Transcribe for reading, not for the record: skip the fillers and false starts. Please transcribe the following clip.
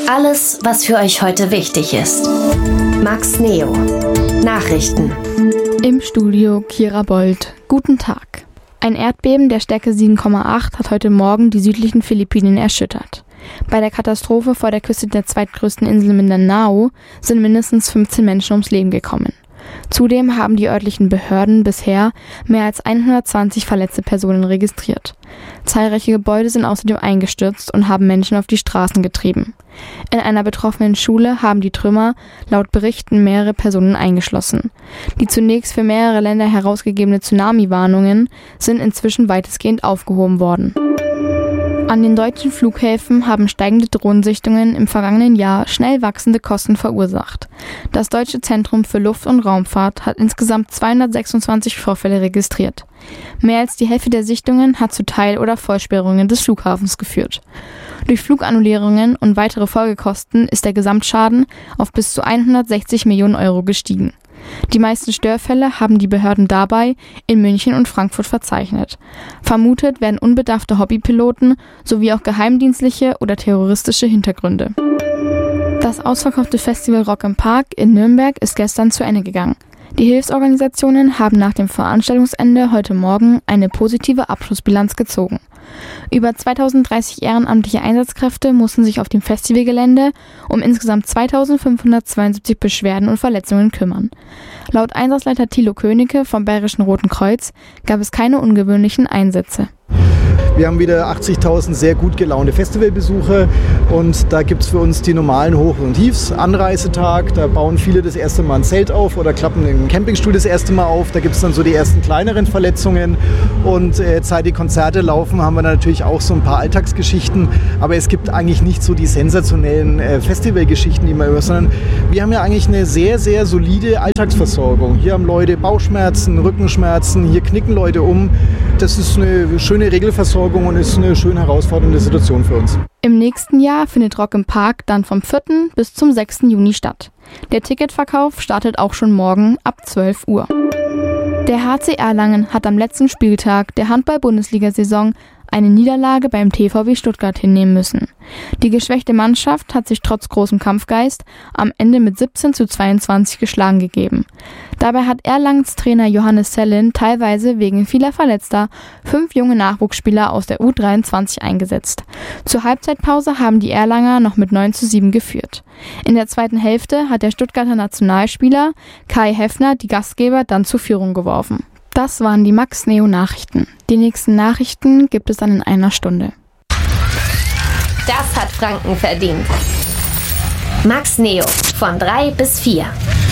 Alles, was für euch heute wichtig ist. Max Neo. Nachrichten. Im Studio Kira Bold. Guten Tag. Ein Erdbeben der Stärke 7,8 hat heute Morgen die südlichen Philippinen erschüttert. Bei der Katastrophe vor der Küste der zweitgrößten Insel Mindanao sind mindestens 15 Menschen ums Leben gekommen. Zudem haben die örtlichen Behörden bisher mehr als 120 verletzte Personen registriert. Zahlreiche Gebäude sind außerdem eingestürzt und haben Menschen auf die Straßen getrieben. In einer betroffenen Schule haben die Trümmer laut Berichten mehrere Personen eingeschlossen. Die zunächst für mehrere Länder herausgegebene Tsunami-Warnungen sind inzwischen weitestgehend aufgehoben worden. An den deutschen Flughäfen haben steigende Drohnensichtungen im vergangenen Jahr schnell wachsende Kosten verursacht. Das Deutsche Zentrum für Luft- und Raumfahrt hat insgesamt 226 Vorfälle registriert. Mehr als die Hälfte der Sichtungen hat zu Teil- oder Vollsperrungen des Flughafens geführt. Durch Flugannullierungen und weitere Folgekosten ist der Gesamtschaden auf bis zu 160 Millionen Euro gestiegen. Die meisten Störfälle haben die Behörden dabei in München und Frankfurt verzeichnet. Vermutet werden unbedarfte Hobbypiloten sowie auch geheimdienstliche oder terroristische Hintergründe. Das ausverkaufte Festival Rock im Park in Nürnberg ist gestern zu Ende gegangen. Die Hilfsorganisationen haben nach dem Veranstaltungsende heute Morgen eine positive Abschlussbilanz gezogen. Über 2030 ehrenamtliche Einsatzkräfte mussten sich auf dem Festivalgelände um insgesamt 2572 Beschwerden und Verletzungen kümmern. Laut Einsatzleiter Thilo Königke vom Bayerischen Roten Kreuz gab es keine ungewöhnlichen Einsätze. Wir haben wieder 80.000 sehr gut gelaunte Festivalbesucher und da gibt es für uns die normalen Hoch- und Tiefs. Anreisetag, da bauen viele das erste Mal ein Zelt auf oder klappen den Campingstuhl das erste Mal auf. Da gibt es dann so die ersten kleineren Verletzungen und seit die Konzerte laufen, haben wir natürlich auch so ein paar Alltagsgeschichten. Aber es gibt eigentlich nicht so die sensationellen Festivalgeschichten, die man hört, sondern wir haben ja eigentlich eine sehr, sehr solide Alltagsversorgung. Hier haben Leute Bauchschmerzen, Rückenschmerzen, hier knicken Leute um. Das ist eine schöne Regelversorgung und ist eine schön herausfordernde Situation für uns. Im nächsten Jahr findet Rock im Park dann vom 4. bis zum 6. Juni statt. Der Ticketverkauf startet auch schon morgen ab 12 Uhr. Der HC Erlangen hat am letzten Spieltag der Handball-Bundesliga-Saison eine Niederlage beim TVB Stuttgart hinnehmen müssen. Die geschwächte Mannschaft hat sich trotz großem Kampfgeist am Ende mit 17:22 geschlagen gegeben. Dabei hat Erlangens Trainer Johannes Sellin teilweise wegen vieler Verletzter 5 junge Nachwuchsspieler aus der U23 eingesetzt. Zur Halbzeitpause haben die Erlanger noch mit 9:7 geführt. In der zweiten Hälfte hat der Stuttgarter Nationalspieler Kai Heffner die Gastgeber dann zur Führung geworfen. Das waren die Max Neo Nachrichten. Die nächsten Nachrichten gibt es dann in einer Stunde. Das hat Franken verdient. Max Neo von 3 bis 4.